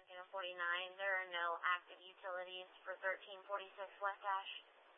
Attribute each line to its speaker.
Speaker 1: Second and 49. There are no active utilities for 1346 West Ash.